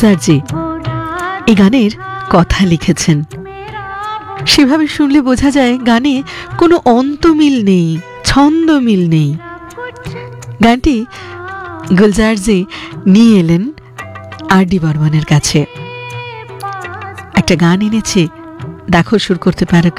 জি এই গানের কথা লিখেছেন। সেভাবে শুনলে বোঝা যায় গানে কোনো অন্তমিল নেই, ছন্দ মিল নেই। গানটি গুলজার জি নিয়ে এলেন আর.ডি. বর্মনের কাছে। একটা গান এনেছি, দেখো সুর করতে পারো